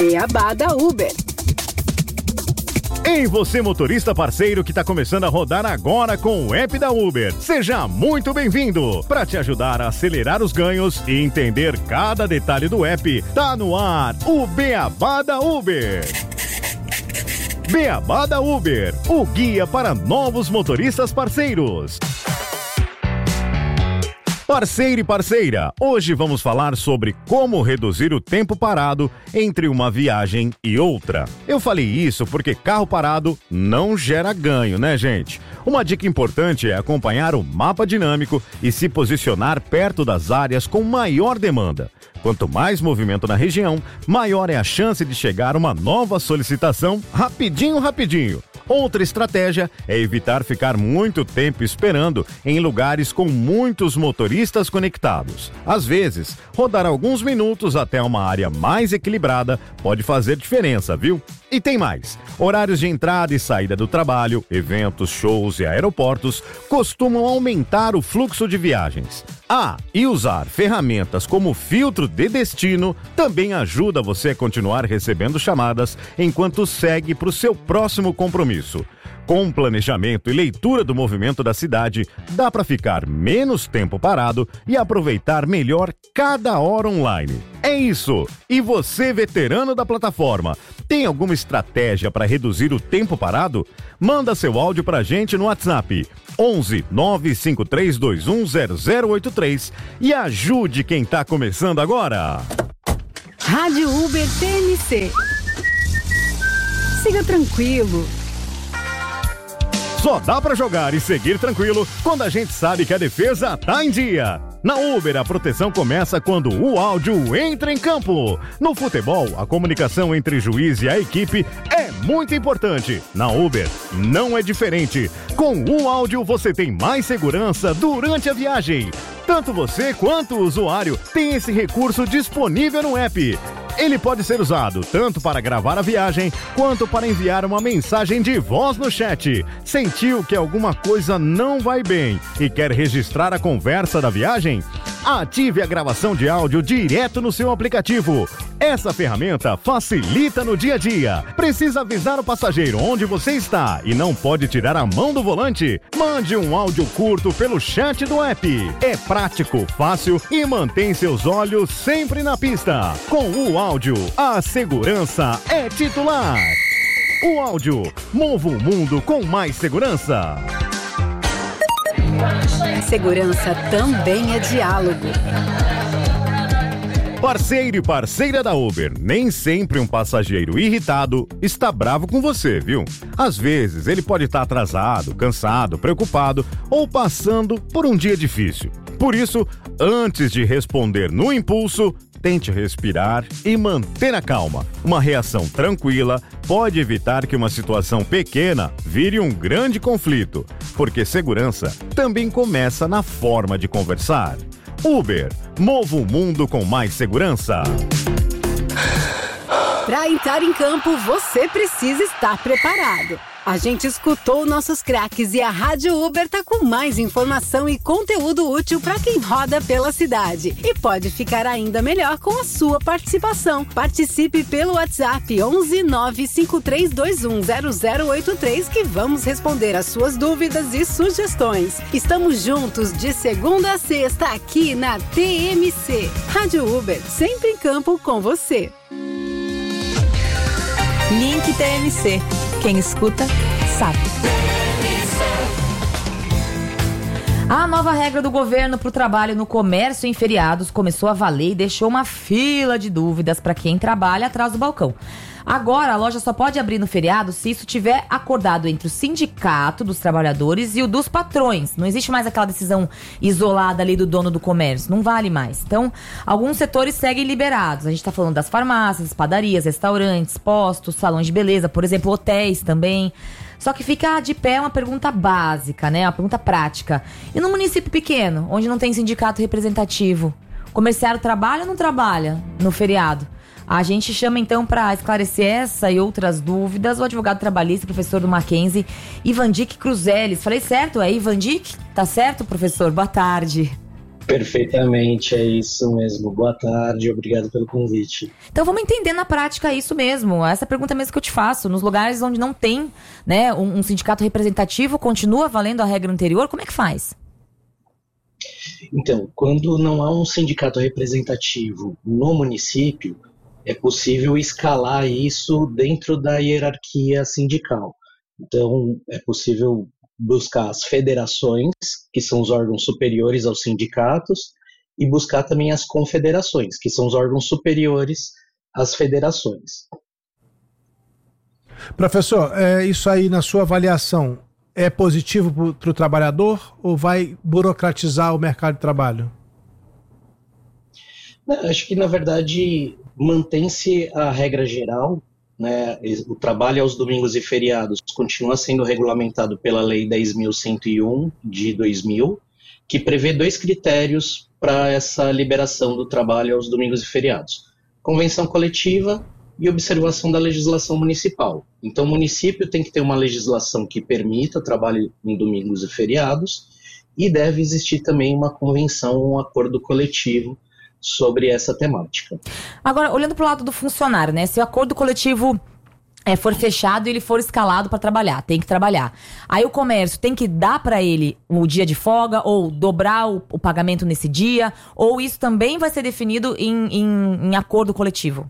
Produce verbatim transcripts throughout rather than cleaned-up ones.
Beabá da Uber. Ei, você motorista parceiro que está começando a rodar agora com o app da Uber. Seja muito bem-vindo! Para te ajudar a acelerar os ganhos e entender cada detalhe do app, tá no ar o Beabá da Uber. Beabá da Uber, o guia para novos motoristas parceiros. Parceiro e parceira, hoje vamos falar sobre como reduzir o tempo parado entre uma viagem e outra. Eu falei isso porque carro parado não gera ganho, né, gente? Uma dica importante é acompanhar o mapa dinâmico e se posicionar perto das áreas com maior demanda. Quanto mais movimento na região, maior é a chance de chegar uma nova solicitação rapidinho, rapidinho. Outra estratégia é evitar ficar muito tempo esperando em lugares com muitos motoristas conectados. Às vezes, rodar alguns minutos até uma área mais equilibrada pode fazer diferença, viu? E tem mais. Horários de entrada e saída do trabalho, eventos, shows e aeroportos costumam aumentar o fluxo de viagens. Ah, e usar ferramentas como filtro de destino também ajuda você a continuar recebendo chamadas enquanto segue para o seu próximo compromisso. Com planejamento e leitura do movimento da cidade, dá para ficar menos tempo parado e aproveitar melhor cada hora online. É isso! E você, veterano da plataforma, tem alguma estratégia para reduzir o tempo parado? Manda seu áudio pra gente no WhatsApp onze nove cinco três dois um zero zero oito três e ajude quem tá começando agora. Rádio Uber T M C. Siga tranquilo. Só dá pra jogar e seguir tranquilo quando a gente sabe que a defesa tá em dia. Na Uber, a proteção começa quando o áudio entra em campo. No futebol, a comunicação entre juiz e a equipe é muito importante. Na Uber, não é diferente. Com o áudio, você tem mais segurança durante a viagem. Tanto você quanto o usuário tem esse recurso disponível no app. Ele pode ser usado tanto para gravar a viagem, quanto para enviar uma mensagem de voz no chat. Sentiu que alguma coisa não vai bem e quer registrar a conversa da viagem? Ative a gravação de áudio direto no seu aplicativo. Essa ferramenta facilita no dia a dia. Precisa avisar o passageiro onde você está e não pode tirar a mão do volante? Mande um áudio curto pelo chat do app. É prático, fácil e mantém seus olhos sempre na pista. Com o áudio, a segurança é titular. O áudio, mova o mundo com mais segurança. Segurança também é diálogo. Parceiro e parceira da Uber, nem sempre um passageiro irritado está bravo com você, viu? Às vezes ele pode estar atrasado, cansado, preocupado ou passando por um dia difícil. Por isso, antes de responder no impulso, tente respirar e manter a calma. Uma reação tranquila pode evitar que uma situação pequena vire um grande conflito, porque segurança também começa na forma de conversar. Uber, mova o mundo com mais segurança. Para entrar em campo, você precisa estar preparado. A gente escutou nossos craques e a Rádio Uber tá com mais informação e conteúdo útil para quem roda pela cidade. E pode ficar ainda melhor com a sua participação. Participe pelo WhatsApp onze nove cinco três dois um zero zero oito três que vamos responder as suas dúvidas e sugestões. Estamos juntos de segunda a sexta aqui na T M C. Rádio Uber, sempre em campo com você. Link T M C. Quem escuta, sabe. A nova regra do governo para o trabalho no comércio em feriados começou a valer e deixou uma fila de dúvidas para quem trabalha atrás do balcão. Agora, a loja só pode abrir no feriado se isso tiver acordado entre o sindicato dos trabalhadores e o dos patrões. Não existe mais aquela decisão isolada ali do dono do comércio. Não vale mais. Então, alguns setores seguem liberados. A gente está falando das farmácias, padarias, restaurantes, postos, salões de beleza, por exemplo, hotéis também. Só que fica de pé uma pergunta básica, né? Uma pergunta prática. E no município pequeno, onde não tem sindicato representativo, o comerciário trabalha ou não trabalha no feriado? A gente chama então para esclarecer essa e outras dúvidas o advogado trabalhista, professor do Mackenzie, Ivandic Cruzeles. Falei certo? É Ivandic? Tá certo, professor? Boa tarde. Perfeitamente, é isso mesmo. Boa tarde, obrigado pelo convite. Então vamos entender na prática isso mesmo. Essa pergunta mesmo que eu te faço. Nos lugares onde não tem, né, um, um sindicato representativo, continua valendo a regra anterior? Como é que faz? Então, quando não há um sindicato representativo no município, é possível escalar isso dentro da hierarquia sindical. Então, é possível buscar as federações, que são os órgãos superiores aos sindicatos, e buscar também as confederações, que são os órgãos superiores às federações. Professor, é, isso aí na sua avaliação é positivo para o trabalhador ou vai burocratizar o mercado de trabalho? Não, acho que, na verdade, mantém-se a regra geral, né? O trabalho aos domingos e feriados continua sendo regulamentado pela Lei dez mil cento e um de dois mil, que prevê dois critérios para essa liberação do trabalho aos domingos e feriados: convenção coletiva e observação da legislação municipal. Então, o município tem que ter uma legislação que permita o trabalho em domingos e feriados, e deve existir também uma convenção, um acordo coletivo sobre essa temática. Agora, olhando para o lado do funcionário, né? Se o acordo coletivo é, for fechado e ele for escalado para trabalhar, tem que trabalhar. Aí o comércio tem que dar para ele o dia de folga ou dobrar o, o pagamento nesse dia, ou isso também vai ser definido em, em, em acordo coletivo?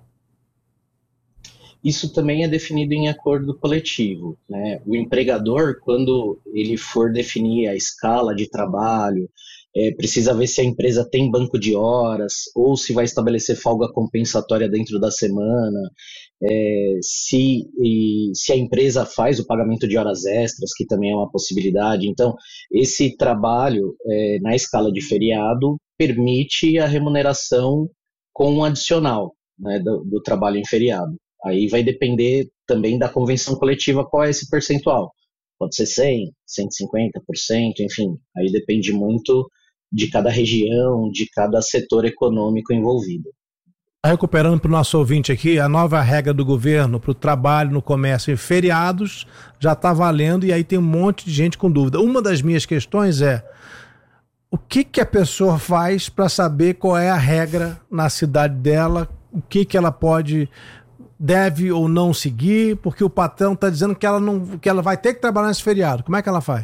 Isso também é definido em acordo coletivo, né? O empregador, quando ele for definir a escala de trabalho, É, precisa ver se a empresa tem banco de horas ou se vai estabelecer folga compensatória dentro da semana, é, se, e, se a empresa faz o pagamento de horas extras, que também é uma possibilidade. Então, esse trabalho é, na escala de feriado permite a remuneração com um adicional, né, do, do trabalho em feriado. Aí vai depender também da convenção coletiva qual é esse percentual. Pode ser cem por cento, cento e cinquenta por cento, enfim, aí depende muito de cada região, de cada setor econômico envolvido. Recuperando para o nosso ouvinte aqui, a nova regra do governo para o trabalho no comércio em feriados já está valendo, e aí tem um monte de gente com dúvida. Uma das minhas questões é: o que, que a pessoa faz para saber qual é a regra na cidade dela, o que, que ela pode, deve ou não seguir, porque o patrão está dizendo que ela, não, que ela vai ter que trabalhar nesse feriado. Como é que ela faz?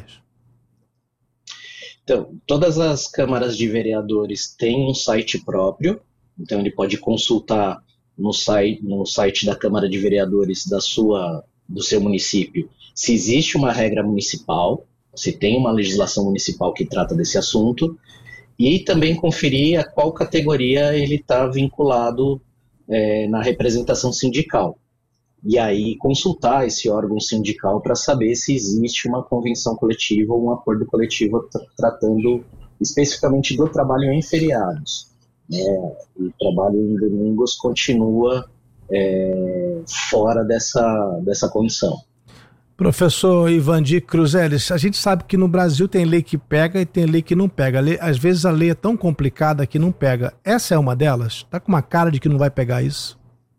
Então, todas as câmaras de vereadores têm um site próprio, então ele pode consultar no site, no site da Câmara de Vereadores da sua, do seu município se existe uma regra municipal, se tem uma legislação municipal que trata desse assunto, e também conferir a qual categoria ele está vinculado é, na representação sindical. E aí consultar esse órgão sindical para saber se existe uma convenção coletiva ou um acordo coletivo tra- tratando especificamente do trabalho em feriados. É, o trabalho em domingos continua é, fora dessa, dessa condição. Professor Ivandir Cruzeles, a gente sabe que no Brasil tem lei que pega e tem lei que não pega. Lei, às vezes a lei é tão complicada que não pega. Essa é uma delas? Tá com uma cara de que não vai pegar isso?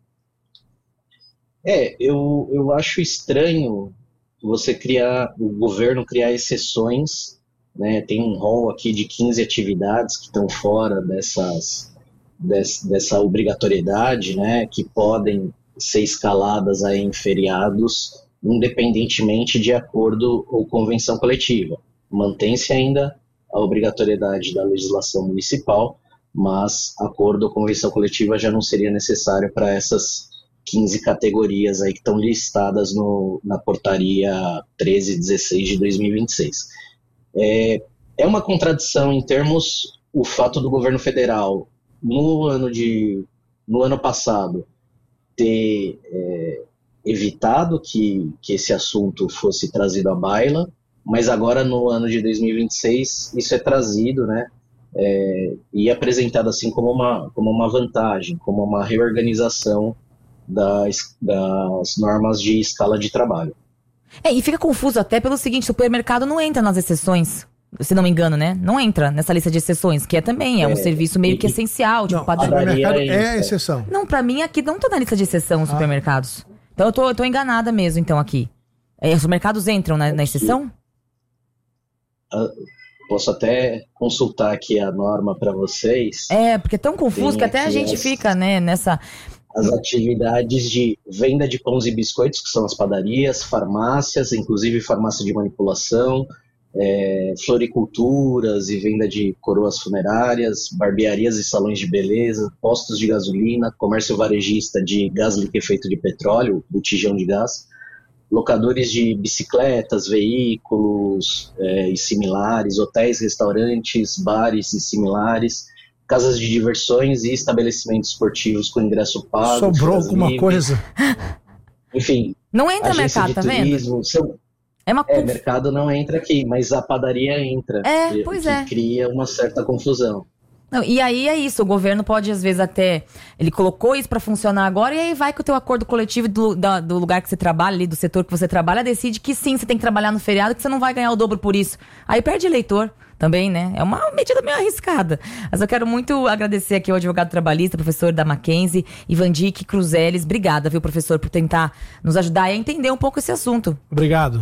É, eu, eu acho estranho você criar, o governo criar exceções, né? Tem um rol aqui de quinze atividades que estão fora dessas, des, dessa obrigatoriedade, né? Que podem ser escaladas aí em feriados, independentemente de acordo ou convenção coletiva. Mantém-se ainda a obrigatoriedade da legislação municipal, mas acordo ou convenção coletiva já não seria necessário para essas quinze categorias aí que estão listadas no, na portaria treze dezesseis de dois mil e vinte e seis. É, é uma contradição em termos, o fato do governo federal, no ano, de, no ano passado, ter é, evitado que, que esse assunto fosse trazido à baila, mas agora no ano de dois mil e vinte e seis isso é trazido, né, é, e apresentado assim como uma, como uma vantagem, como uma reorganização Das, das normas de escala de trabalho. É, e fica confuso até pelo seguinte: o supermercado não entra nas exceções, se não me engano, né? Não entra nessa lista de exceções, que é também é, é um serviço meio e, que essencial. Tipo, não, o supermercado é a exceção. Não, pra mim aqui não tá na lista de exceção os ah. supermercados. Então eu tô, eu tô enganada mesmo, então, aqui. É, os supermercados entram na, na exceção? Uh, posso até consultar aqui a norma para vocês. É, porque é tão confuso Tem que até a gente as, fica, né, nessa... As atividades de venda de pães e biscoitos, que são as padarias, farmácias, inclusive farmácia de manipulação, é, floriculturas e venda de coroas funerárias, barbearias e salões de beleza, postos de gasolina, comércio varejista de gás liquefeito de petróleo, botijão de gás, locadores de bicicletas, veículos é, e similares, hotéis, restaurantes, bares e similares, casas de diversões e estabelecimentos esportivos com ingresso pago. Sobrou alguma coisa? Enfim. Não entra mercado, tá turismo, vendo? São, é, uma é, mercado não entra aqui, mas a padaria entra. É, que, pois que é. cria uma certa confusão. Não, e aí é isso, o governo pode às vezes até, ele colocou isso pra funcionar agora e aí vai que o teu acordo coletivo do, da, do lugar que você trabalha, ali do setor que você trabalha, decide que sim, você tem que trabalhar no feriado, que você não vai ganhar o dobro por isso. Aí perde eleitor também, né? É uma medida meio arriscada. Mas eu quero muito agradecer aqui ao advogado trabalhista, professor da Mackenzie, Ivandique Cruzeles. Obrigada, viu, professor, por tentar nos ajudar a entender um pouco esse assunto. Obrigado.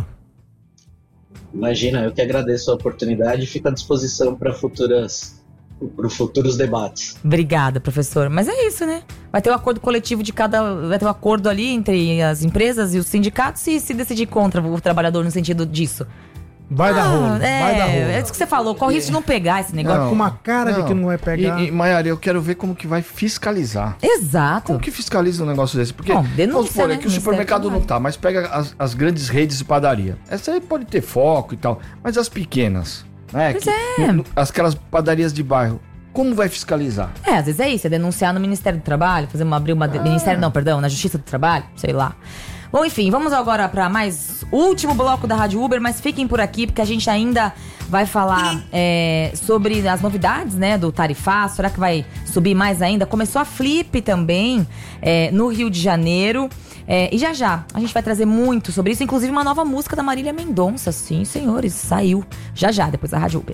Imagina, eu que agradeço a oportunidade e fico à disposição para futuras... para futuros debates. Obrigada, professor. Mas é isso, né? Vai ter o um acordo coletivo de cada... Vai ter um acordo ali entre as empresas e os sindicatos e se decidir contra o trabalhador no sentido disso. Vai ah, dar rolo, é, vai dar rolo. É isso que você falou, corre risco de não pegar esse negócio. Não, com uma cara não, de que não vai pegar. E, e Maiara, eu quero ver como que vai fiscalizar. Exato. Como que fiscaliza um negócio desse? Porque, bom, denúncia, vamos supor, né? é que o supermercado não tá, mas pega as, as grandes redes de padaria. Essa aí pode ter foco e tal, mas as pequenas, né? Pois que, é. no, aquelas padarias de bairro. Como vai fiscalizar? É, às vezes é isso, é denunciar no Ministério do Trabalho, fazer uma, abrir uma... Ah. Ministério não, perdão, na Justiça do Trabalho, sei lá. Bom, enfim, vamos agora para mais último bloco da Rádio Uber, mas fiquem por aqui porque a gente ainda vai falar é, sobre as novidades, né, do tarifaço. Será que vai subir mais ainda? Começou a Flip também é, no Rio de Janeiro. É, e já já, a gente vai trazer muito sobre isso, inclusive uma nova música da Marília Mendonça. Sim, senhores, saiu já já, depois da Rádio Uber.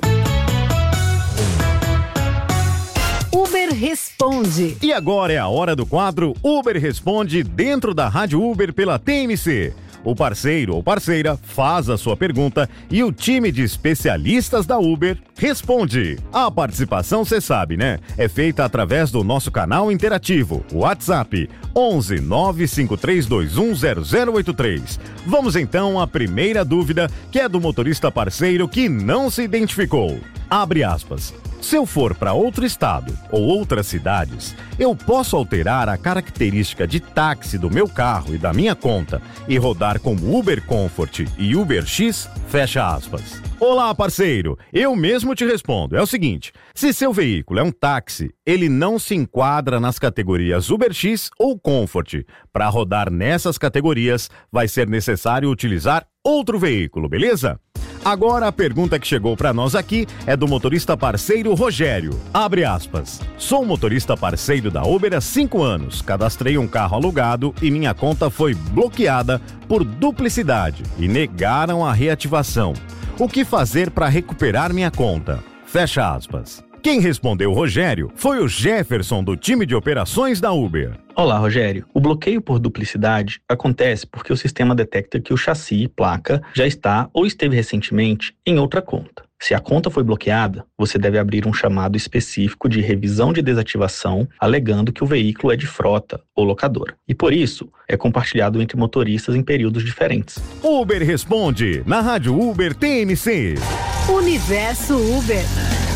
Uber Responde. E agora é a hora do quadro Uber Responde dentro da Rádio Uber pela T M C. O parceiro ou parceira faz a sua pergunta e o time de especialistas da Uber responde. A participação, você sabe, né? É feita através do nosso canal interativo, o WhatsApp onze nove cinco três dois um zero zero oito três. Vamos então à primeira dúvida, que é do motorista parceiro que não se identificou. Abre aspas. Se eu for para outro estado ou outras cidades, eu posso alterar a característica de táxi do meu carro e da minha conta e rodar como Uber Comfort e Uber X? Fecha aspas. Olá, parceiro. Eu mesmo te respondo. É o seguinte, se seu veículo é um táxi, ele não se enquadra nas categorias Uber X ou Comfort. Para rodar nessas categorias, vai ser necessário utilizar outro veículo, beleza? Agora a pergunta que chegou para nós aqui é do motorista parceiro Rogério. Abre aspas. Sou motorista parceiro da Uber há cinco anos. Cadastrei um carro alugado e minha conta foi bloqueada por duplicidade e negaram a reativação. O que fazer para recuperar minha conta? Fecha aspas. Quem respondeu Rogério foi o Jefferson do time de operações da Uber. Olá, Rogério. O bloqueio por duplicidade acontece porque o sistema detecta que o chassi e placa já está ou esteve recentemente em outra conta. Se a conta foi bloqueada, você deve abrir um chamado específico de revisão de desativação, alegando que o veículo é de frota ou locadora. E por isso, é compartilhado entre motoristas em períodos diferentes. Uber Responde, na Rádio Uber T M C. Universo Uber.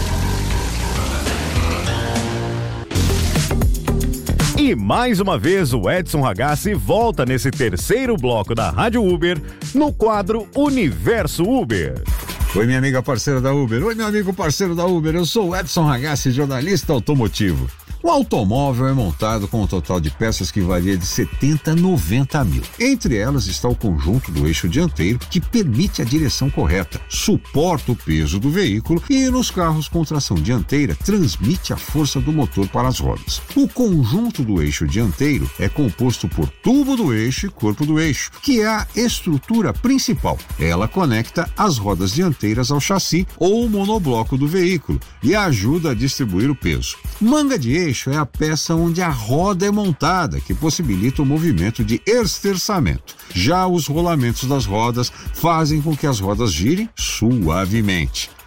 E mais uma vez o Edson Ragazzi volta nesse terceiro bloco da Rádio Uber no quadro Universo Uber. Oi, minha amiga parceira da Uber. Oi, meu amigo parceiro da Uber. Eu sou o Edson Ragazzi, jornalista automotivo. O automóvel é montado com um total de peças que varia de setenta a noventa mil. Entre elas está o conjunto do eixo dianteiro, que permite a direção correta, suporta o peso do veículo e, nos carros com tração dianteira, transmite a força do motor para as rodas. O conjunto do eixo dianteiro é composto por tubo do eixo e corpo do eixo, que é a estrutura principal. Ela conecta as rodas dianteiras ao chassi ou monobloco do veículo e ajuda a distribuir o peso. Manga de eixo é a peça onde a roda é montada, que possibilita o movimento de esterçamento. Já os rolamentos das rodas fazem com que as rodas girem suavemente.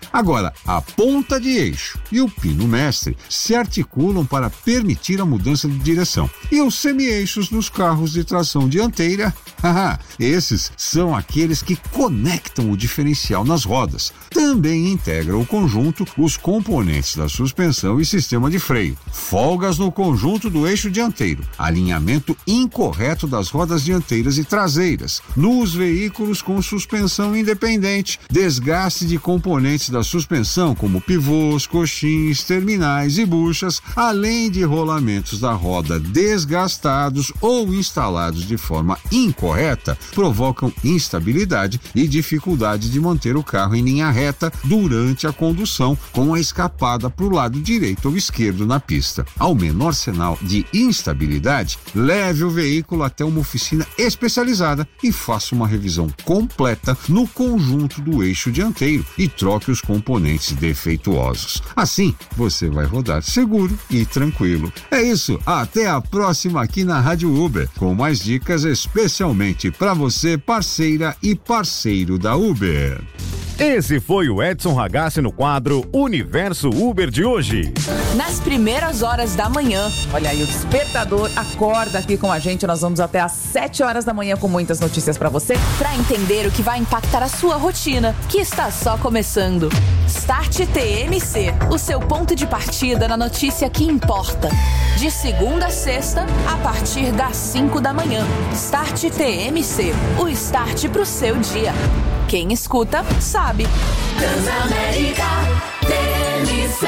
Agora, a ponta de eixo e o pino mestre se articulam para permitir a mudança de direção. E os semi-eixos nos carros de tração dianteira, haha, esses são aqueles que conectam o diferencial nas rodas. Também integra o conjunto os componentes da suspensão e sistema de freio, folgas no conjunto do eixo dianteiro, alinhamento incorreto das rodas dianteiras e traseiras, nos veículos com suspensão independente, desgaste de componentes da suspensão como pivôs, coxins, terminais e buchas, além de rolamentos da roda desgastados ou instalados de forma incorreta, provocam instabilidade e dificuldade de manter o carro em linha reta durante a condução, com a escapada para o lado direito ou esquerdo na pista. Ao menor sinal de instabilidade, leve o veículo até uma oficina especializada e faça uma revisão completa no conjunto do eixo dianteiro e troque os componentes defeituosos. Assim, você vai rodar seguro e tranquilo. É isso, até a próxima aqui na Rádio Uber, com mais dicas especialmente para você, parceira e parceiro da Uber. Esse foi o Edson Ragazzi no quadro Universo Uber de hoje. Nas primeiras horas da manhã, olha aí, o despertador acorda aqui com a gente. Nós vamos até às sete horas da manhã com muitas notícias pra você, pra entender o que vai impactar a sua rotina, que está só começando. Start T M C, o seu ponto de partida na notícia que importa. De segunda a sexta, a partir das cinco da manhã. Start T M C, o start pro seu dia. Quem escuta, sabe. Transamérica T M C.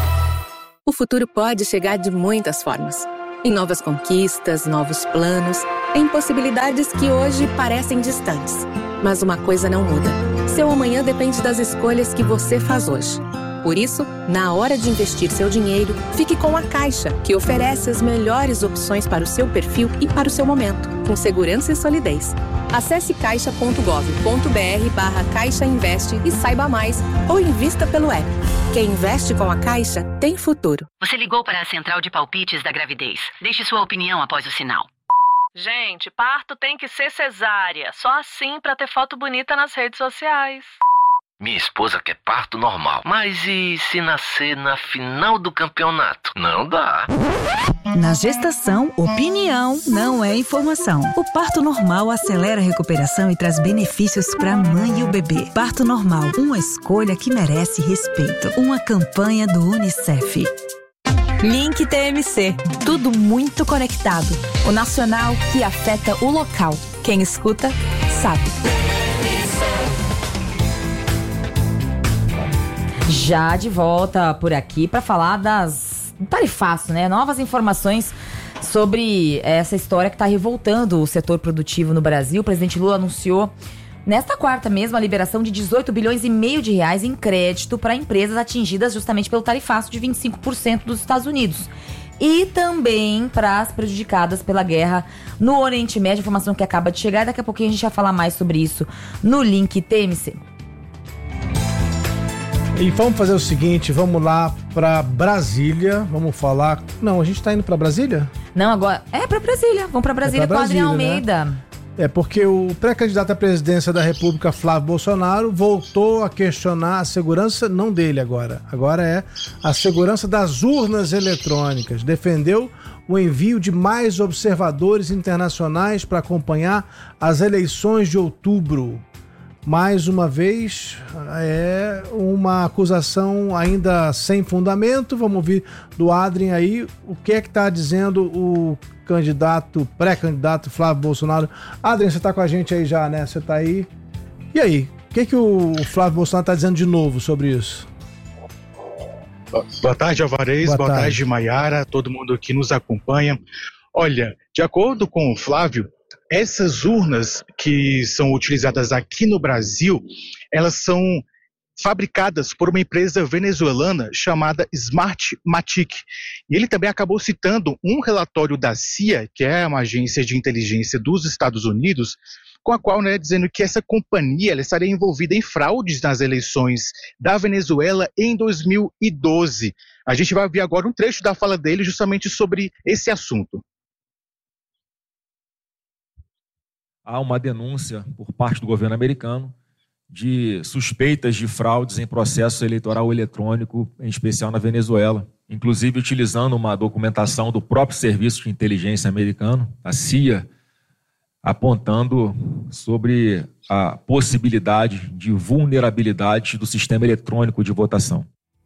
O futuro pode chegar de muitas formas. Em novas conquistas, novos planos, em possibilidades que hoje parecem distantes. Mas uma coisa não muda. Seu amanhã depende das escolhas que você faz hoje. Por isso, na hora de investir seu dinheiro, fique com a Caixa, que oferece as melhores opções para o seu perfil e para o seu momento, com segurança e solidez. Acesse caixa ponto gov ponto br barra Caixa Investe e saiba mais, ou invista pelo app. Quem investe com a Caixa tem futuro. Você ligou para a central de palpites da gravidez. Deixe sua opinião após o sinal. Gente, parto tem que ser cesárea. Só assim pra ter foto bonita nas redes sociais. Minha esposa quer parto normal. Mas e se nascer na final do campeonato? Não dá. Na gestação, opinião não é informação. O parto normal acelera a recuperação e traz benefícios para a mãe e o bebê. Parto normal, uma escolha que merece respeito. Uma campanha do Unicef. Link T M C, tudo muito conectado. O nacional que afeta o local. Quem escuta, sabe. Já de volta por aqui para falar das tarifaço, né? Novas informações sobre essa história que está revoltando o setor produtivo no Brasil. O presidente Lula anunciou nesta quarta mesmo a liberação de dezoito bilhões e meio de reais em crédito para empresas atingidas justamente pelo tarifaço de vinte e cinco por cento dos Estados Unidos. E também para as prejudicadas pela guerra no Oriente Médio, informação que acaba de chegar. Daqui a pouquinho a gente vai falar mais sobre isso no Link T M C. E vamos fazer o seguinte, vamos lá para Brasília, vamos falar... Não, a gente tá indo para Brasília? Não, agora... É para Brasília, vamos para Brasília, é pra Brasília com o Adriano Almeida. Né? É porque o pré-candidato à presidência da República, Flávio Bolsonaro, voltou a questionar a segurança, não dele agora, agora é a segurança das urnas eletrônicas. Defendeu o envio de mais observadores internacionais para acompanhar as eleições de outubro. Mais uma vez, é uma acusação ainda sem fundamento. Vamos ouvir do Adrien aí o que é que está dizendo o candidato, pré-candidato Flávio Bolsonaro. Adrien, você está com a gente aí já, né? Você está aí. E aí, o que, que o Flávio Bolsonaro está dizendo de novo sobre isso? Boa tarde, Alvarez. Boa, Boa tarde, tarde Maiara, todo mundo que nos acompanha. Olha, de acordo com o Flávio, essas urnas que são utilizadas aqui no Brasil, elas são fabricadas por uma empresa venezuelana chamada Smartmatic. E ele também acabou citando um relatório da C I A, que é uma agência de inteligência dos Estados Unidos, com a qual, né, dizendo que essa companhia ela estaria envolvida em fraudes nas eleições da Venezuela em dois mil e doze. A gente vai ouvir agora um trecho da fala dele justamente sobre esse assunto. Há uma denúncia por parte do governo americano de suspeitas de fraudes em processo eleitoral eletrônico, em especial na Venezuela, inclusive utilizando uma documentação do próprio Serviço de Inteligência americano, a C I A, apontando sobre a possibilidade de vulnerabilidade do sistema eletrônico de votação.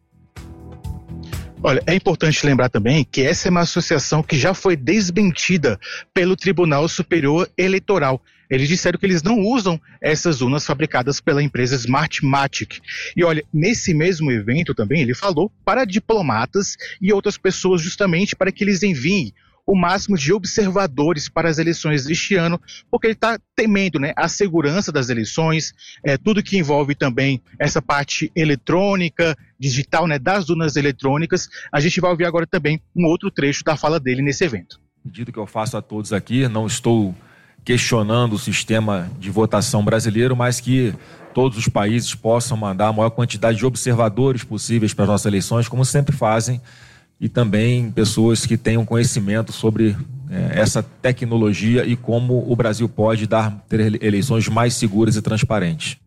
Olha, é importante lembrar também que essa é uma associação que já foi desmentida pelo Tribunal Superior Eleitoral. Eles disseram que eles não usam essas urnas fabricadas pela empresa Smartmatic. E olha, nesse mesmo evento também ele falou para diplomatas e outras pessoas justamente para que eles enviem o máximo de observadores para as eleições deste ano, porque ele está temendo, né, a segurança das eleições, é, tudo que envolve também essa parte eletrônica, digital, né, das urnas eletrônicas. A gente vai ouvir agora também um outro trecho da fala dele nesse evento. O pedido que eu faço a todos aqui, não estou questionando o sistema de votação brasileiro, mas que todos os países possam mandar a maior quantidade de observadores possíveis para as nossas eleições, como sempre fazem, e também pessoas que tenham conhecimento sobre é, essa tecnologia e como o Brasil pode dar, ter eleições mais seguras e transparentes.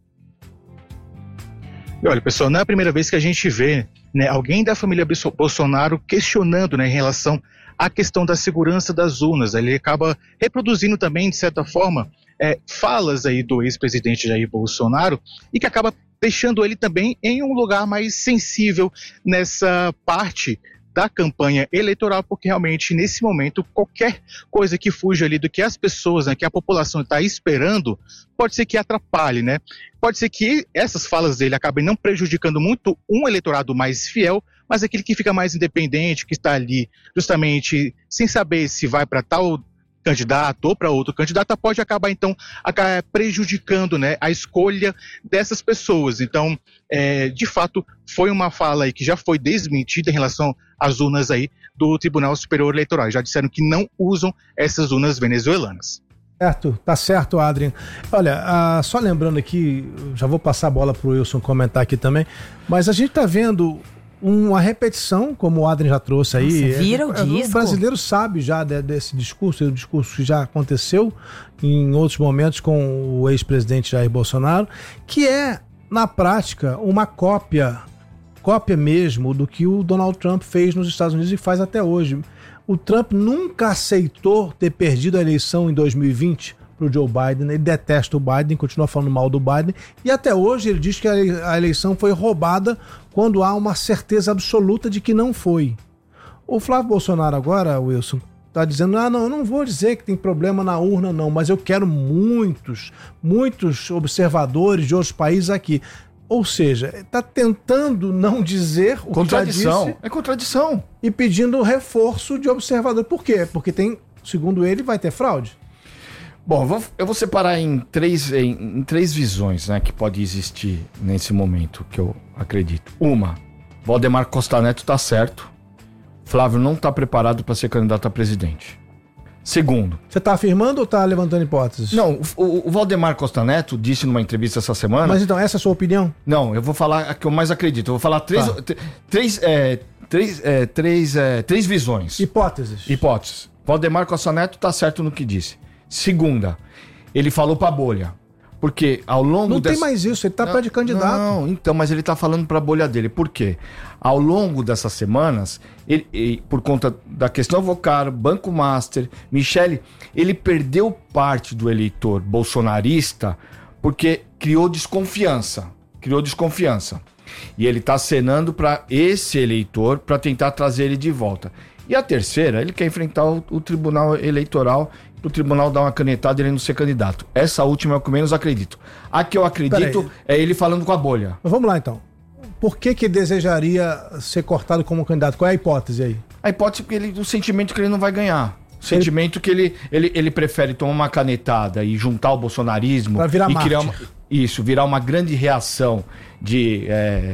E olha, pessoal, não é a primeira vez que a gente vê, né, alguém da família Bolsonaro questionando, né, em relação à questão da segurança das urnas. Ele acaba reproduzindo também, de certa forma, é, falas aí do ex-presidente Jair Bolsonaro e que acaba deixando ele também em um lugar mais sensível nessa parte da campanha eleitoral, porque realmente nesse momento qualquer coisa que fuja ali do que as pessoas, né, que a população está esperando, pode ser que atrapalhe, né? Pode ser que essas falas dele acabem não prejudicando muito um eleitorado mais fiel, mas aquele que fica mais independente, que está ali justamente sem saber se vai para tal candidato ou para outro candidato, pode acabar então acabar prejudicando, né, a escolha dessas pessoas. Então, é, de fato, foi uma fala aí que já foi desmentida em relação às urnas aí do Tribunal Superior Eleitoral. Já disseram que não usam essas urnas venezuelanas. Certo, tá certo, Adrian. Olha, ah, só lembrando aqui, já vou passar a bola pro Wilson comentar aqui também, mas a gente tá vendo uma repetição, como o Adrian já trouxe aí. Nossa, vira o é, disco. O brasileiro sabe já de, desse discurso, o discurso que já aconteceu em outros momentos com o ex-presidente Jair Bolsonaro, que é, na prática, uma cópia, cópia mesmo do que o Donald Trump fez nos Estados Unidos e faz até hoje. O Trump nunca aceitou ter perdido a eleição em dois mil e vinte para o Joe Biden, ele detesta o Biden, continua falando mal do Biden, e até hoje ele diz que a eleição foi roubada quando há uma certeza absoluta de que não foi. O Flávio Bolsonaro agora, Wilson, está dizendo, ah, não, eu não vou dizer que tem problema na urna não, mas eu quero muitos, muitos observadores de outros países aqui. Ou seja, está tentando não dizer o contradição. que já disse. É contradição. E pedindo reforço de observador. Por quê? Porque tem, segundo ele, vai ter fraude. Bom, eu vou, eu vou separar em três, em, em três visões, né, que pode existir nesse momento, que eu acredito. Uma, Valdemar Costa Neto tá certo. Flávio não tá preparado para ser candidato a presidente. Segundo. Você tá afirmando ou tá levantando hipóteses? Não, o, o Valdemar Costa Neto disse numa entrevista essa semana... Mas então, essa é a sua opinião? Não, eu vou falar a que eu mais acredito. Eu vou falar três, tá. três, é, três, é, três, é, três visões. Hipóteses. Hipóteses. Valdemar Costa Neto tá certo no que disse. Segunda, ele falou pra bolha. Porque ao longo Não dessa... tem mais isso, ele tá pé de candidato. Não, então, mas ele tá falando pra bolha dele. Por quê? Ao longo dessas semanas, ele, ele, por conta da questão Vocaro, Banco Master, Michele, ele perdeu parte do eleitor bolsonarista porque criou desconfiança. Criou desconfiança. E ele tá acenando pra esse eleitor pra tentar trazer ele de volta. E a terceira, ele quer enfrentar o, o Tribunal Eleitoral, o Tribunal dar uma canetada e ele não ser candidato. Essa última é o que eu menos acredito. A que eu acredito é ele falando com a bolha. Mas vamos lá então. Por que que desejaria ser cortado como candidato? Qual é a hipótese aí? A hipótese é que ele, o sentimento que ele não vai ganhar. O sentimento ele... que ele, ele, ele prefere tomar uma canetada e juntar o bolsonarismo. Pra virar e mártir. criar uma, isso, virar uma grande reação de... É,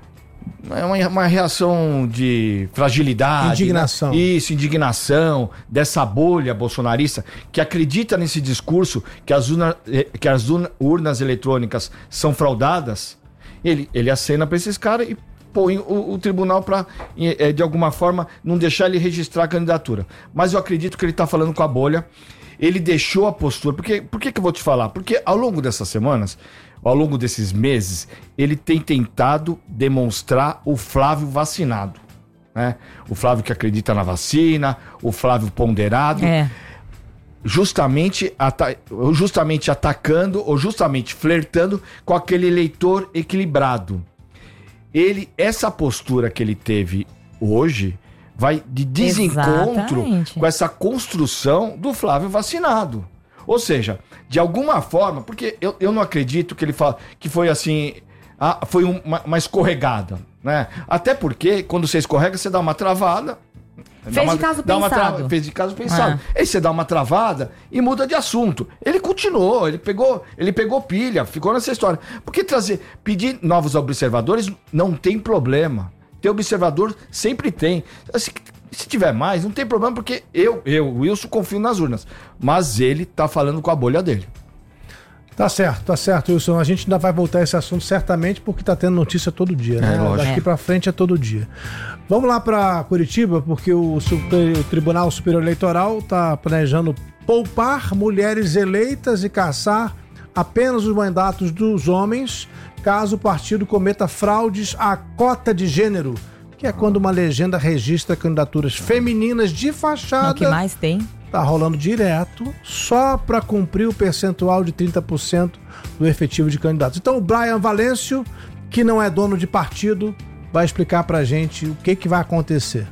É uma, uma reação de fragilidade. Indignação. Né? Isso, indignação dessa bolha bolsonarista que acredita nesse discurso que as, urna, que as urna, urnas eletrônicas são fraudadas. Ele, ele acena para esses caras e põe o, o tribunal para, de alguma forma, não deixar ele registrar a candidatura. Mas eu acredito que ele está falando com a bolha. ele deixou a postura. Porque, por que, que eu vou te falar? Porque ao longo dessas semanas, ao longo desses meses, ele tem tentado demonstrar o Flávio vacinado. Né? O Flávio que acredita na vacina, o Flávio ponderado. É. Justamente, ata- justamente atacando ou justamente flertando com aquele eleitor equilibrado. Ele, essa postura que ele teve hoje vai de desencontro Exatamente. com essa construção do Flávio vacinado. Ou seja, de alguma forma, porque eu, eu não acredito que ele fala que foi assim, ah, foi um- uma, uma escorregada, né? Até porque quando você escorrega, você dá uma travada. Fez dá uma- de caso dá uma pensado. trava- fez de caso pensado. Ah. Aí você dá uma travada e muda de assunto. Ele continuou, ele pegou, ele pegou pilha, ficou nessa história. Porque trazer, pedir novos observadores não tem problema. Ter observador sempre tem. Se, se tiver mais, não tem problema, porque eu, eu, Wilson, confio nas urnas. Mas ele tá falando com a bolha dele. Tá certo, tá certo, Wilson. A gente ainda vai voltar a esse assunto certamente porque tá tendo notícia todo dia, né? É, lógico. Daqui pra frente é todo dia. Vamos lá pra Curitiba, porque o, Super- o Tribunal Superior Eleitoral tá planejando poupar mulheres eleitas e caçar apenas os mandatos dos homens caso o partido cometa fraudes à cota de gênero, que é quando uma legenda registra candidaturas femininas de fachada. É o que mais tem. Tá rolando direto, só para cumprir o percentual de trinta por cento do efetivo de candidatos. Então o Brian Valêncio, que não é dono de partido, vai explicar pra gente o que que vai acontecer.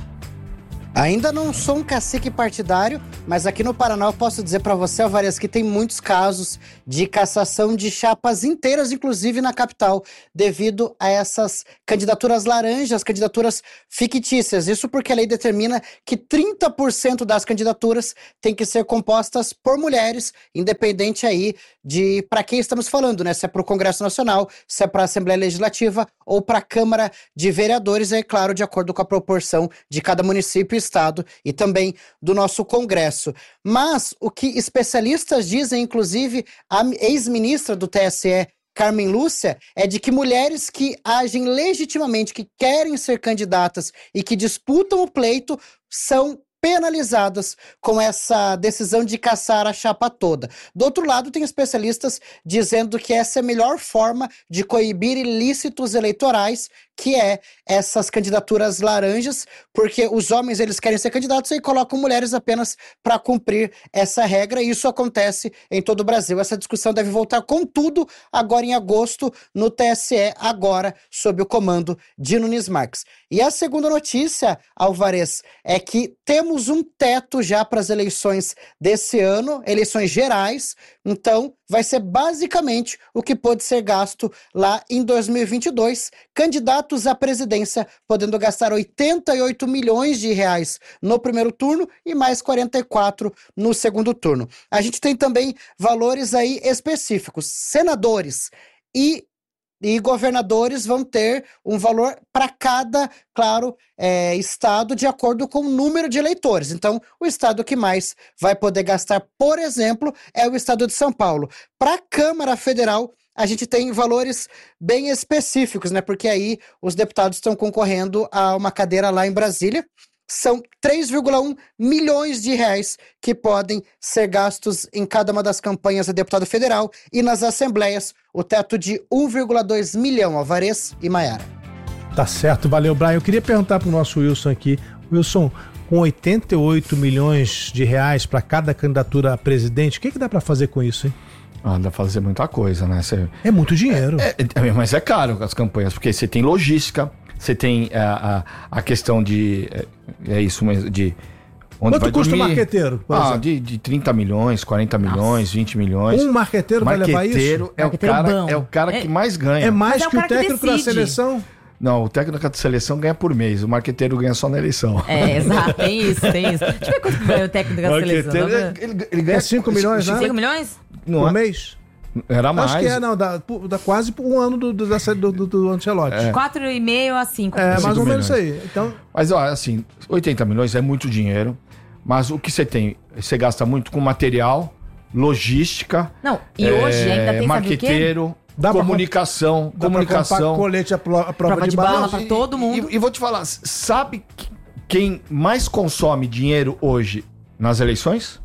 Ainda não sou um cacique partidário, mas aqui no Paraná eu posso dizer para você, Alvarez, que tem muitos casos de cassação de chapas inteiras, inclusive na capital, devido a essas candidaturas laranjas, candidaturas fictícias. Isso porque a lei determina que trinta por cento das candidaturas têm que ser compostas por mulheres, independente aí de para quem estamos falando, né? Se é para o Congresso Nacional, se é para a Assembleia Legislativa ou para a Câmara de Vereadores, é claro, de acordo com a proporção de cada município e estado e também do nosso Congresso. Mas o que especialistas dizem, inclusive a ex-ministra do T S E, Carmen Lúcia, é de que mulheres que agem legitimamente, que querem ser candidatas e que disputam o pleito, são penalizadas com essa decisão de caçar a chapa toda. Do outro lado, tem especialistas dizendo que essa é a melhor forma de coibir ilícitos eleitorais, que é essas candidaturas laranjas, porque os homens eles querem ser candidatos e colocam mulheres apenas para cumprir essa regra, e isso acontece em todo o Brasil. Essa discussão deve voltar com tudo agora em agosto no T S E, agora sob o comando de Nunes Marques. E a segunda notícia, Alvarez, é que temos um teto já para as eleições desse ano, eleições gerais, então vai ser basicamente o que pode ser gasto lá em dois mil e vinte e dois. Candidatos à presidência podendo gastar oitenta e oito milhões de reais no primeiro turno e mais quarenta e quatro no segundo turno. A gente tem também valores aí específicos. Senadores e E governadores vão ter um valor para cada, claro, é, estado de acordo com o número de eleitores. Então, o estado que mais vai poder gastar, por exemplo, é o estado de São Paulo. Para a Câmara Federal, a gente tem valores bem específicos, né? Porque aí os deputados estão concorrendo a uma cadeira lá em Brasília. São três vírgula um milhões de reais que podem ser gastos em cada uma das campanhas a deputado federal, e nas assembleias o teto de um vírgula dois milhão, Alvarez e Maiara. Tá certo, valeu, Brian. Eu queria perguntar pro nosso Wilson aqui. Wilson, com oitenta e oito milhões de reais para cada candidatura a presidente, o que que dá para fazer com isso, hein? Ah, dá pra fazer muita coisa, né? Você... É muito dinheiro. É, é, mas é caro as campanhas, porque você tem logística, você tem a, a, a questão de... É, é isso mesmo, de... Onde Quanto vai custa dormir? um marqueteiro, por Ah, exemplo? de, de trinta milhões, quarenta milhões, vinte milhões. Um marqueteiro vai levar isso? Marqueteiro é o Marqueteiro cara, bom. é o cara É- que mais ganha. é mais Mas é o que o cara que técnico da decide. seleção? Não, o técnico da seleção ganha por mês, o marqueteiro ganha só na eleição. É, exato, tem isso, tem isso. Deixa eu ver quanto ganha o técnico da seleção. Marqueteiro, Dá pra- ele, ele ganha É cinco milhões, né? cinco milhões? Não Por é? mês? Era mais. Acho que é, não, dá, dá quase por um ano do, do, da- do, do, do Ancelotti. quatro e meio a cinco. É, mais cinco ou menos isso milhões. aí. Então, Mas, ó, assim, oitenta milhões é muito dinheiro, mas o que você tem? Você gasta muito com material, logística. Não, e hoje ainda tem, sabe o quê? marqueteiro, Dá pra comunicação, dá pra comunicação. comprar colete à pro- à prova, Prova de bala pra todo mundo. E, e vou te falar, sabe que- quem mais consome dinheiro hoje nas eleições?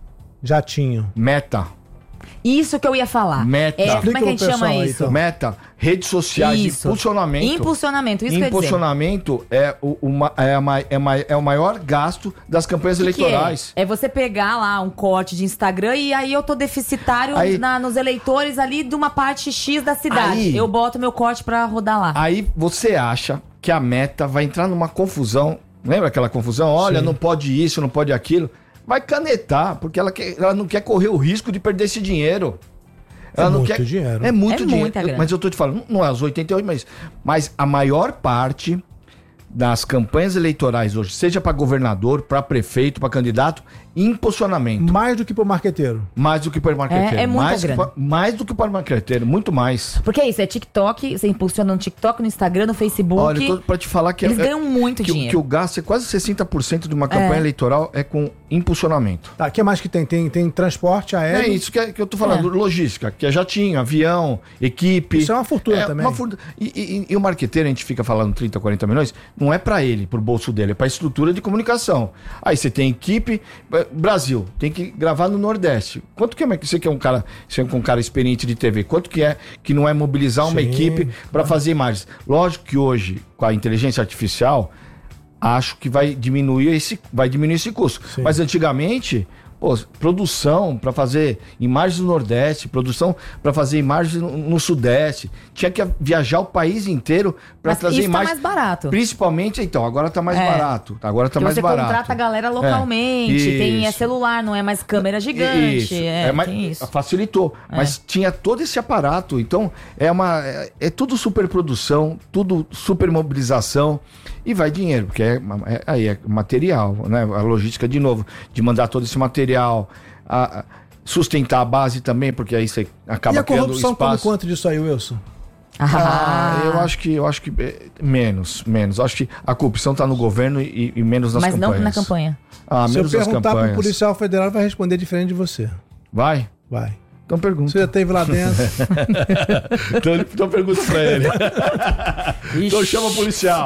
Jatinho. Meta. Isso que eu ia falar. Meta. É, como é que a gente chama aí, isso? Então. Meta, redes sociais, Isso. impulsionamento. Impulsionamento, isso que eu ia dizer. Impulsionamento é o, uma, é, a, é, ma- é o maior gasto das campanhas Que que eleitorais. é? É você pegar lá um corte de Instagram e aí eu tô deficitário Aí- na- nos eleitores ali de uma parte X da cidade. Aí- eu boto meu corte pra rodar lá. Aí você acha que a Meta vai entrar numa confusão. Lembra aquela confusão? Olha, Sim. não pode isso, não pode aquilo. Vai canetar, porque ela, quer, ela não quer correr o risco de perder esse dinheiro. Ela É não muito quer... dinheiro. É muito É dinheiro. muita grana. Mas eu tô te falando, não é os oitenta e oito, mas, mas a maior parte das campanhas eleitorais hoje, seja para governador, para prefeito, para candidato, impulsionamento. Mais do que pro marqueteiro. Mais do que para marqueteiro. É- é muita mais, que grana. pra- mais do que para marqueteiro, muito mais. Porque é isso, é TikTok, você impulsiona no TikTok, no Instagram, no Facebook. Olha, eu tô pra te falar que eles é- ganham muito que, o- dinheiro. que o gasto é quase sessenta por cento de uma campanha É. eleitoral é com impulsionamento. Tá, o que mais que tem? Tem, tem transporte aéreo. É isso que, é- que eu tô falando, logística, que é jatinho, avião, equipe. Isso é uma fortuna também. Uma fortuna. E, e- e o marqueteiro, a gente fica falando trinta, quarenta milhões, não é pra ele, pro bolso dele, é pra estrutura de comunicação. Aí você tem equipe, eh, Brasil, tem que gravar no Nordeste. Quanto que é, você que é um cara, você é um cara experiente de T V, quanto que é que não é mobilizar uma Sim. equipe pra fazer imagens? Lógico que hoje, com a inteligência artificial, acho que vai diminuir esse, vai diminuir esse custo. Sim. Mas antigamente, pô, produção para fazer imagens no Nordeste, produção para fazer imagens no, no Sudeste, tinha que viajar o país inteiro para Mas trazer isso tá imagens. mais barato. Principalmente, então, agora tá mais É. barato. Agora tá Porque mais você barato. contrata a galera localmente, É. tem é Isso. celular, não é mais câmera gigante. Isso. É, É, mas tem isso. facilitou. É. Mas tinha todo esse aparato. Então, é uma. É, é tudo superprodução, tudo super mobilização. E vai dinheiro, porque é, é- aí é material, né? A logística, de novo, de mandar todo esse material, a- a- sustentar a base também, porque aí você acaba E a criando corrupção come espaço. quanto disso aí, Wilson? Ah, eu acho que eu acho que é, menos, menos. Acho que a corrupção está no governo e, e menos nas Mas campanhas. não na campanha. Ah, Se eu menos nas perguntar pro campanhas. policial federal, vai responder diferente de você. Vai? Vai. Então pergunta. Você já esteve lá dentro. então, então pergunta pra ele. Então chama o policial.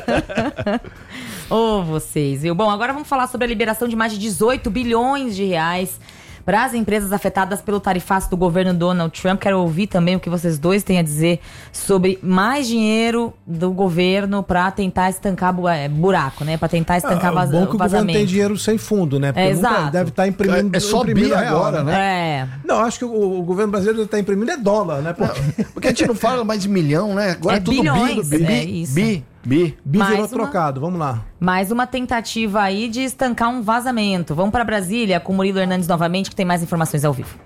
Ô, vocês, viu? Bom, agora vamos falar sobre a liberação de mais de dezoito bilhões de reais para as empresas afetadas pelo tarifaço do governo Donald Trump. Quero ouvir também o que vocês dois têm a dizer sobre mais dinheiro do governo para tentar estancar bu- é, buraco, né? Para tentar estancar Ah, vaz- o bom que o governo vazamento. tem dinheiro sem fundo, né? Porque É, nunca exato. deve estar imprimindo. É- é só imprimindo bi real, agora, né? É. Não, acho que o, o governo brasileiro está imprimindo é dólar, né? Porque Porque a gente não fala mais de milhão, né? Agora É é tudo bilhões, bi, bi, é isso. bi, bi. bi Mais virou uma- trocado. Vamos lá. Mais uma tentativa aí de estancar um vazamento. Vamos para Brasília com o Murilo Hernandes novamente, que tem mais informações ao vivo.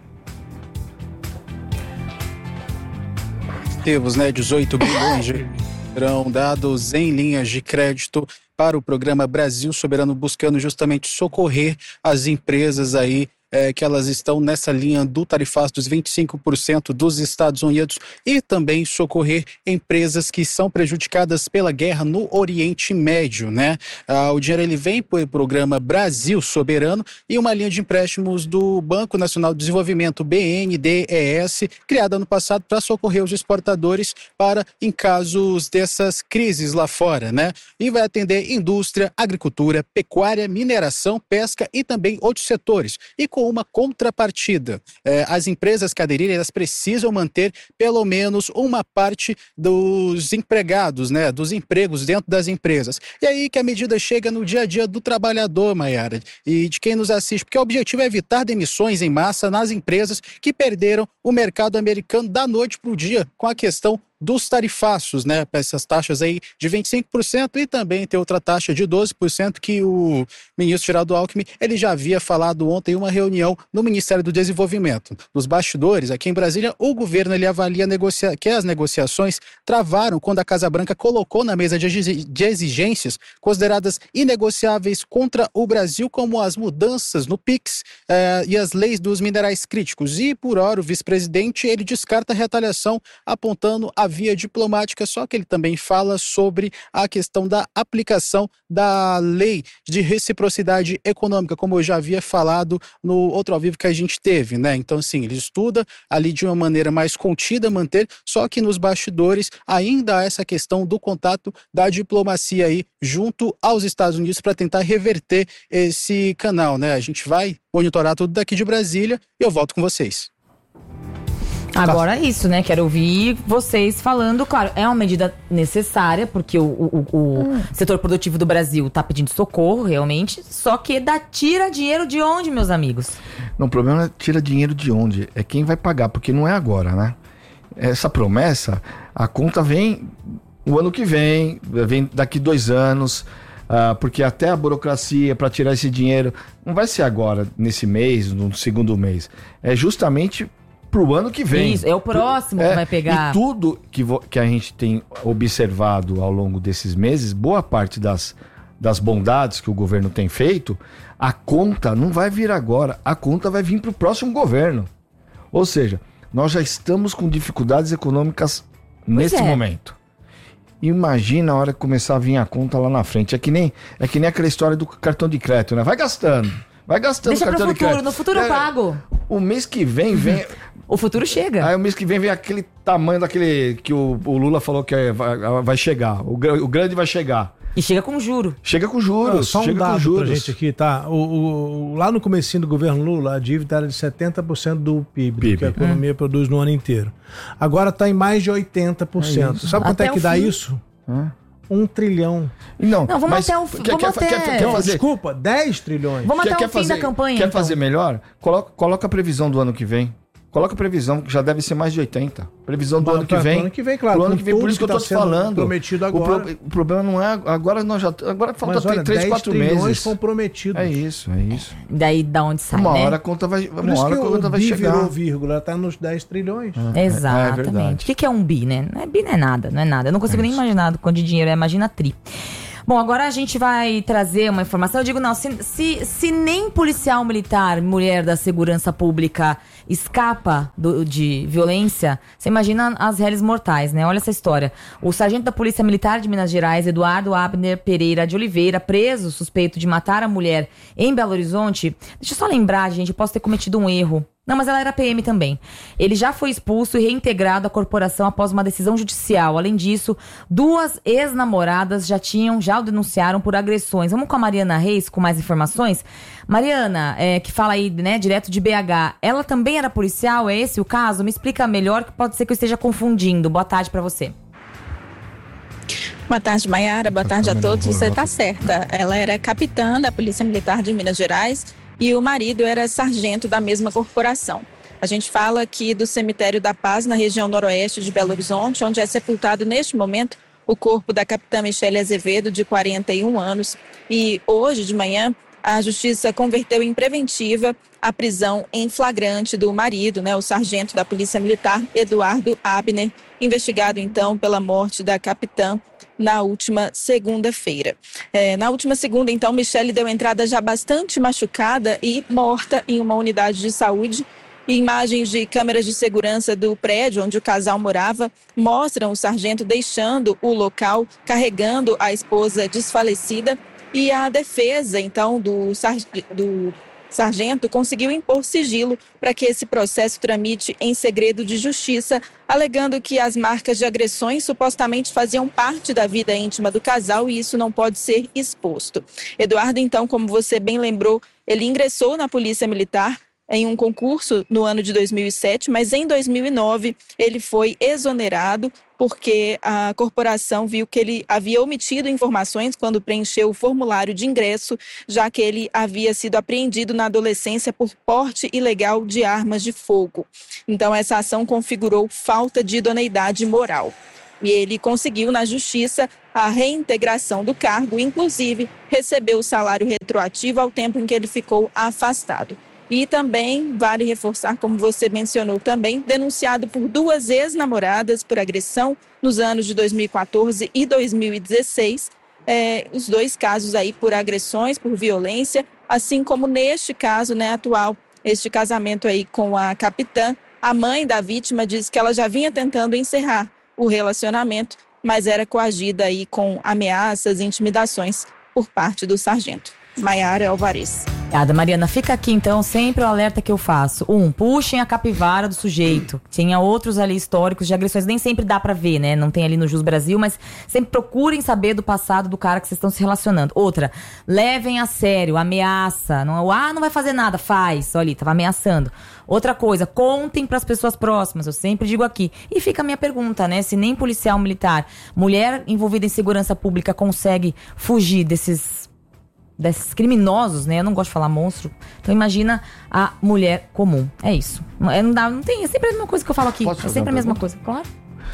Temos, né, dezoito bilhões de serão dados em linhas de crédito para o programa Brasil Soberano, buscando justamente socorrer as empresas aí é, que elas estão nessa linha do tarifaço dos vinte e cinco por cento dos Estados Unidos e também socorrer empresas que são prejudicadas pela guerra no Oriente Médio, né? Ah, o dinheiro ele vem pelo programa Brasil Soberano e uma linha de empréstimos do Banco Nacional de Desenvolvimento, B N D E S, criada ano passado para socorrer os exportadores para em casos dessas crises lá fora, né? E vai atender indústria, agricultura, pecuária, mineração, pesca e também outros setores. E com uma contrapartida, eh, as empresas cadeireiras elas precisam manter pelo menos uma parte dos empregados, né? Dos empregos dentro das empresas. E aí que a medida chega no dia a dia do trabalhador, Maiara, e de quem nos assiste, porque o objetivo é evitar demissões em massa nas empresas que perderam o mercado americano da noite para o dia com a questão dos tarifaços, né, para essas taxas aí de vinte e cinco por cento e também tem outra taxa de doze por cento que o ministro Geraldo Alckmin, ele já havia falado ontem em uma reunião no Ministério do Desenvolvimento. Nos bastidores, aqui em Brasília, o governo ele avalia negocia- que as negociações travaram quando a Casa Branca colocou na mesa de exi- de exigências consideradas inegociáveis contra o Brasil, como as mudanças no PIX eh, e as leis dos minerais críticos. E, por hora, o vice-presidente ele descarta a retaliação, apontando a via diplomática, só que ele também fala sobre a questão da aplicação da lei de reciprocidade econômica, como eu já havia falado no outro ao vivo que a gente teve, né? Então, assim, ele estuda ali de uma maneira mais contida, manter, só que nos bastidores ainda há essa questão do contato da diplomacia aí junto aos Estados Unidos para tentar reverter esse canal, né? A gente vai monitorar tudo daqui de Brasília e eu volto com vocês. Agora é isso, né? Quero ouvir vocês falando. Claro, é uma medida necessária, porque o, o, o hum. setor produtivo do Brasil tá pedindo socorro, realmente. Só que dá, tira dinheiro de onde, meus amigos? Não, o problema é tira dinheiro de onde? É quem vai pagar, porque não é agora, né? Essa promessa, a conta vem o ano que vem, vem daqui dois anos, uh, porque até a burocracia para tirar esse dinheiro não vai ser agora, nesse mês, no segundo mês. É justamente pro ano que vem. Isso, é o próximo é, que vai pegar. E tudo que, vo, que a gente tem observado ao longo desses meses, boa parte das, das bondades que o governo tem feito, a conta não vai vir agora, a conta vai vir pro próximo governo. Ou seja, nós já estamos com dificuldades econômicas pois nesse é. momento. Imagina a hora que começar a vir a conta lá na frente. É que nem, é que nem aquela história do cartão de crédito, né? Vai gastando, vai gastando o cartão futuro, de crédito. No futuro é, eu pago. O mês que vem, vem... O futuro chega. Aí o mês que vem vem aquele tamanho daquele que o, o Lula falou que é, vai, vai chegar. O, o grande vai chegar. E chega com juro. Chega com juros. Não, só um chega dado com juros. pra gente aqui, tá? O, o, lá no comecinho do governo Lula, a dívida era de setenta por cento do P I B, P I B. Que a economia hum. produz no ano inteiro. Agora está em mais de oitenta por cento. É Sabe quanto Até é que dá fim. isso? Hã? Um trilhão. Não, não vamos mas até o quer, vamos quer, até... quer, quer fazer... Desculpa, dez trilhões. Vamos quer, até quer o fim fazer, da campanha, Quer então. fazer melhor? Coloca, coloca a previsão do ano que vem. Coloca a previsão, que já deve ser mais de oitenta. Previsão do Mas, ano que vem. Pro ano que vem, claro. Pro ano que vem, por isso que eu tô tá te falando. Prometido agora. O, pro, o problema não é... Agora nós já... Agora falta Mas, olha, três, quatro meses. comprometidos. É isso, é isso. Daí da onde sai, uma né? hora a conta vai, Por uma isso hora que a conta o vai bi chegar. virou vírgula, tá nos dez trilhões. É, Exatamente. É, é o que é um bi, né? Não é bi, não é nada, não é nada. Eu não consigo é nem imaginar quanto de dinheiro é, imagina tri. Bom, agora a gente vai trazer uma informação. Eu digo, não, se, se, se nem policial militar, mulher da segurança pública, escapa do, de violência, você imagina as réis mortais, né? Olha essa história. O sargento da Polícia Militar de Minas Gerais, Eduardo Abner Pereira de Oliveira, preso, suspeito de matar a mulher em Belo Horizonte. Deixa eu só lembrar, gente, eu posso ter cometido um erro. Não, mas ela era P M também. Ele já foi expulso e reintegrado à corporação após uma decisão judicial. Além disso, duas ex-namoradas já tinham, já o denunciaram por agressões. Vamos com a Mariana Reis com mais informações? Mariana, é, que fala aí, né, direto de B H. Ela também era policial? É esse o caso? Me explica melhor, que pode ser que eu esteja confundindo. Boa tarde pra você. Boa tarde, Maiara. Boa tarde a todos. Você está certa. Ela era capitã da Polícia Militar de Minas Gerais e o marido era sargento da mesma corporação. A gente fala aqui do Cemitério da Paz, na região noroeste de Belo Horizonte, onde é sepultado neste momento o corpo da capitã Michele Azevedo, de quarenta e um anos. E hoje de manhã, a Justiça converteu em preventiva a prisão em flagrante do marido, né, o sargento da Polícia Militar, Eduardo Abner, investigado então pela morte da capitã na última segunda-feira. É, na última segunda, então, Michele deu entrada já bastante machucada e morta em uma unidade de saúde. E imagens de câmeras de segurança do prédio onde o casal morava mostram o sargento deixando o local, carregando a esposa desfalecida. E a defesa, então, do, sarg... do sargento conseguiu impor sigilo para que esse processo tramite em segredo de justiça, alegando que as marcas de agressões supostamente faziam parte da vida íntima do casal e isso não pode ser exposto. Eduardo, então, como você bem lembrou, ele ingressou na Polícia Militar em um concurso no ano de dois mil e sete, mas em dois mil e nove ele foi exonerado porque a corporação viu que ele havia omitido informações quando preencheu o formulário de ingresso, já que ele havia sido apreendido na adolescência por porte ilegal de armas de fogo. Então essa ação configurou falta de idoneidade moral. E ele conseguiu na justiça a reintegração do cargo, inclusive recebeu o salário retroativo ao tempo em que ele ficou afastado. E também, vale reforçar, como você mencionou também, denunciado por duas ex-namoradas por agressão nos anos de dois mil e quatorze e dois mil e dezesseis. É, os dois casos aí por agressões, por violência, assim como neste caso, né, atual, este casamento aí com a capitã. A mãe da vítima diz que ela já vinha tentando encerrar o relacionamento, mas era coagida aí com ameaças e intimidações por parte do sargento. Maiara Alvarez. Obrigada, Mariana. Fica aqui, então, sempre o alerta que eu faço. Um, puxem a capivara do sujeito. Tinha outros ali históricos de agressões. Nem sempre dá pra ver, né? Não tem ali no Jus Brasil, mas sempre procurem saber do passado do cara que vocês estão se relacionando. Outra, levem a sério, ameaça. Não, ah, não vai fazer nada. Faz. Olha ali, tava ameaçando. Outra coisa, contem pras pessoas próximas. Eu sempre digo aqui. E fica a minha pergunta, né? Se nem policial militar, mulher envolvida em segurança pública consegue fugir desses... desses criminosos, né? Eu não gosto de falar monstro. Então imagina a mulher comum. É isso. É, não, dá, não tem, é sempre a mesma coisa que eu falo aqui. Posso é sempre a mesma coisa, claro.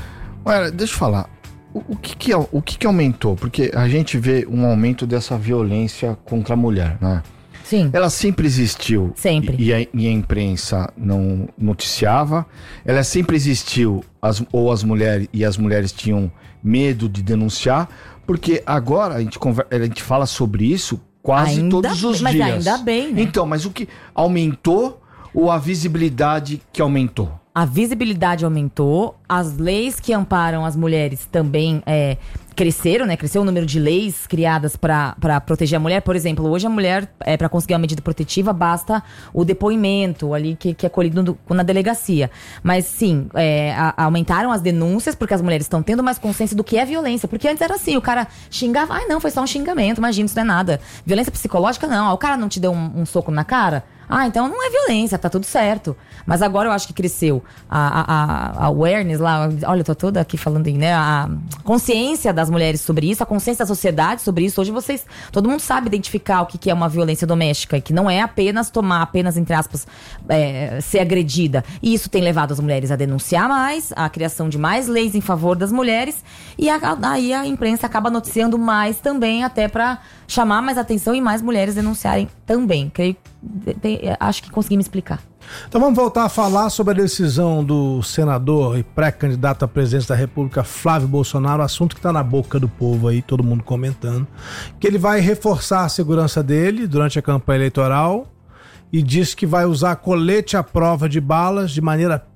Olha, deixa eu falar. O, o, que, que, o que, que aumentou? Porque a gente vê um aumento dessa violência contra a mulher, né? Sim. Ela sempre existiu. Sempre. E, e, a, e a imprensa não noticiava. Ela sempre existiu, as, ou as mulheres, e as mulheres tinham medo de denunciar. Porque agora a gente, conversa, a gente fala sobre isso quase ainda todos os bem, dias. Mas ainda bem, né? Então, mas o que aumentou ou a visibilidade que aumentou? A visibilidade aumentou, as leis que amparam as mulheres também é, cresceram, né? Cresceu o número de leis criadas para proteger a mulher. Por exemplo, hoje a mulher, é, para conseguir uma medida protetiva, basta o depoimento ali que, que é colhido no, na delegacia. Mas sim, é, a, aumentaram as denúncias porque as mulheres estão tendo mais consciência do que é violência. Porque antes era assim, o cara xingava, ai não, foi só um xingamento, imagina, isso não é nada. Violência psicológica não, o cara não te deu um, um soco na cara? Ah, então não é violência, tá tudo certo. Mas agora eu acho que cresceu a, a, a awareness lá, olha, eu tô toda aqui falando, né? A consciência das mulheres sobre isso, a consciência da sociedade sobre isso. Hoje vocês, todo mundo sabe identificar o que, que é uma violência doméstica e que não é apenas tomar, apenas, entre aspas, é, ser agredida. E isso tem levado as mulheres a denunciar mais, a criação de mais leis em favor das mulheres e a, aí a imprensa acaba noticiando mais também, até pra chamar mais atenção e mais mulheres denunciarem também. Creio, tem, acho que consegui me explicar. Então vamos voltar a falar sobre a decisão do senador e pré-candidato à presidência da República, Flávio Bolsonaro, assunto que está na boca do povo aí, todo mundo comentando, que ele vai reforçar a segurança dele durante a campanha eleitoral e diz que vai usar colete à prova de balas de maneira